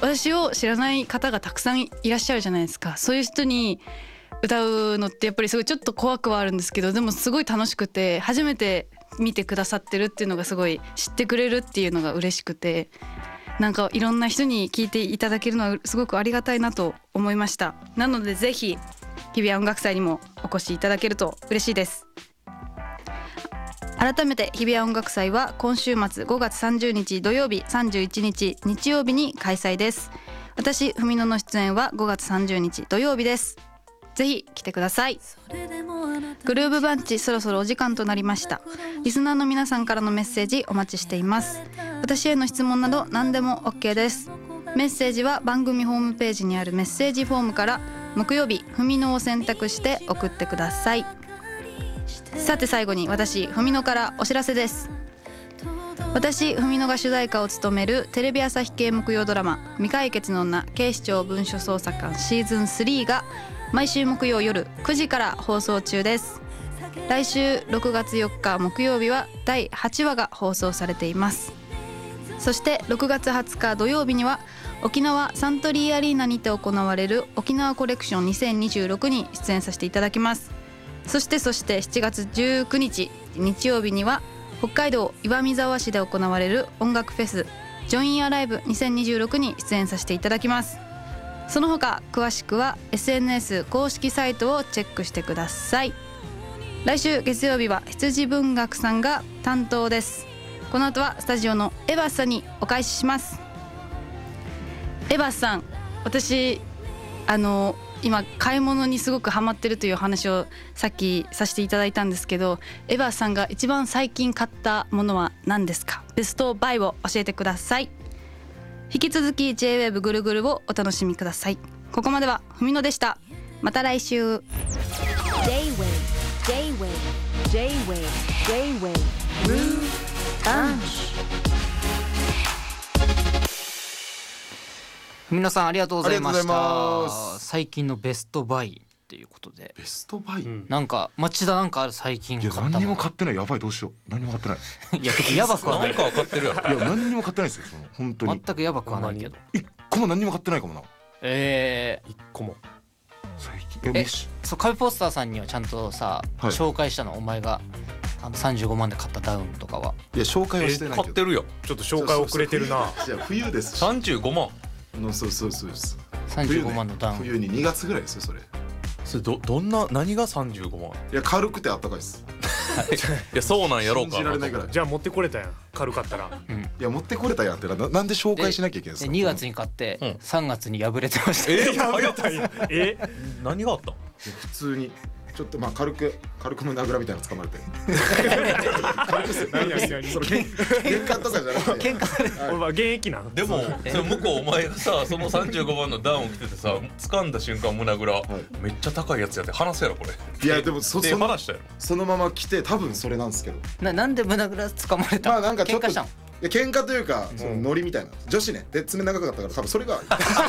私を知らない方がたくさんいらっしゃるじゃないですか。そういう人に歌うのってやっぱりすごいちょっと怖くはあるんですけど、でもすごい楽しくて、初めて見てくださってるっていうのがすごい知ってくれるっていうのが嬉しくて、なんかいろんな人に聞いていただけるのはすごくありがたいなと思いました。なのでぜひ日比谷音楽祭にもお越しいただけると嬉しいです。改めて日比谷音楽祭は今週末5月30日土曜日、31日日曜日に開催です。私文野の出演は5月30日土曜日です。ぜひ来てください。グルーブバンチ、そろそろお時間となりました。リスナーの皆さんからのメッセージお待ちしています。私への質問など何でも OK です。メッセージは番組ホームページにあるメッセージフォームから、木曜日ふみのを選択して送ってください。さて最後に私ふみのからお知らせです。私ふみのが主題歌を務めるテレビ朝日系木曜ドラマ未解決の女、警視庁文書捜査官シーズン3が毎週木曜夜9時から放送中です。来週6月4日木曜日は第8話が放送されています。そして6月20日土曜日には沖縄サントリーアリーナにて行われる沖縄コレクション2026に出演させていただきます。そして7月19日日曜日には北海道岩見沢市で行われる音楽フェスジョインアライブ2026に出演させていただきます。その他詳しくは SNS 公式サイトをチェックしてください。来週月曜日は羊文学さんが担当です。この後はスタジオのエバスさんにお返しします。エバスさん、私今買い物にすごくハマってるという話をさっきさせていただいたんですけど、エバーさんが一番最近買ったものは何ですか？ベストバイを教えてください。引き続き J-WAVE ぐるぐるをお楽しみください。ここまではふみのでした。また来週。 J-WAVE J-WAVE J-WAVE J-WAVE Groove Bunch。 皆さんありがとうございました。 ありがとうございます。 最近のベストバイっていうことで、 ベストバイ、 なんか町田なんかある最近いや買ったもの。 何にも買ってない。やばい、どうしよう。何にも買ってない。 いややばくはない。 なんか分かってるやろ。 いや何にも買ってないですよ。本当に全くやばくはないけど。 一個も何にも買ってないかもな。 一個も。 最近そう壁ポスターさんにはちゃんとさ、 はい紹介したのお前が35万で買ったダウンとかは。 いや紹介はしてないけど。 買ってるよ。ちょっと紹介遅れてるな。 じゃあ冬ですし。 35万。 そうです。 35万のダウン。 冬に2月ぐらいですよそれ。 それどんな何が35万？ いや軽くてあったかいです。 いやそうなんやろうか。 信じられないぐらい。 じゃあ持ってこれたやん、軽かったら。 いや持ってこれたやんってなんで紹介しなきゃいけないんですか。 2月に買って3月に破れてました。 やったんや。 何があったん？ 普通にちょっと軽く胸ぐらみたいなの掴まれて。軽くっすよ。その喧嘩とかじゃなくて。 喧嘩されて。 俺は現役なん。 でもそれ向こうお前がさその35万のダウン着ててさ掴んだ瞬間胸ぐらめっちゃ高いやつやって話すやろこれ。 いやでもで話したやろ。 そのまま来て多分それなんですけど。 なんで胸ぐらつかまれた？ まあなんかちょっと喧嘩したの？ いや喧嘩というかそのノリみたいな女子ねで爪長かったから多分それが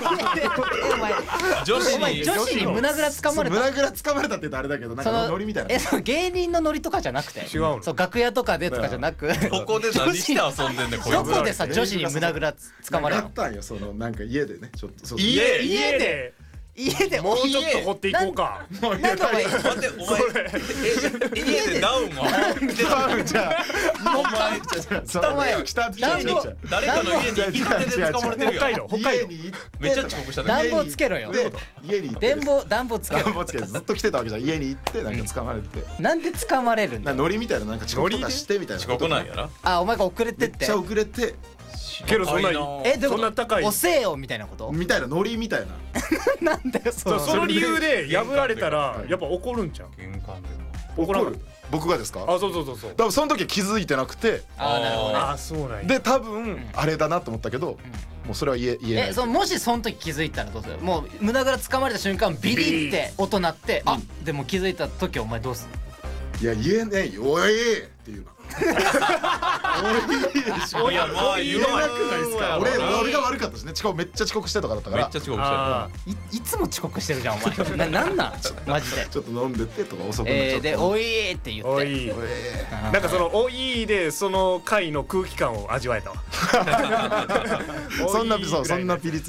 お前女子に胸ぐらつかまれた？ 胸ぐら掴まれたって言うとあれだけどなんかノリみたいな。 その芸人のノリとかじゃなくて、 違うの。 そう楽屋とかでとかじゃなく、 ここで何して遊んでんねんこいつ。 どこでさ女子に胸ぐらつかまれるの？ あったんよそのなんか家でねちょっとそう家でもうちょっと掘っていこうか。 なんかお前待ってお前家でダウンはじゃあお前下誰かの家に行きたてで掴まれてるやん。 北海道。 めっちゃ遅刻したね。 暖房つけろよ。 で家に行って暖房つけろ。 暖房つけてずっと来てたわけじゃん。家に行ってなんか掴まれてなんで掴まれるんだ？ ノリみたいななんか遅刻とかしてみたいな。 遅刻なんやな。 あ、お前が遅れてめってっちゃ遅れてけどそんなどういうこと？ そんな高い。 遅えよみたいなこと？ みたいなノリみたいな。 なんだよその理由で破られたらやっぱ怒るんちゃう？ 玄関で怒らん。 僕がですか？ あ、そう。 多分その時気づいてなくてあ、なるほどね。 あ、そうなんや。 で多分あれだなと思ったけどもうそれは言えない。 もしその時気づいたらどうする？もう胸ぐら掴まれた瞬間ビリって音鳴って、あ、でも気づいた時お前どうするの？ いや言えねえよおいっていうな。 いやまあ言言えなくないですか。俺俺が悪かったですね。しかもめっちゃ遅刻してとかだったからめっちゃ遅刻したいつも遅刻してるじゃんお前。なんなんマジで。 ちょっと飲んでってとか遅くなっちゃった。 でおいって言って。 おい。なんかそのおいでその回の空気感を味わえたわ。 そんなピリつ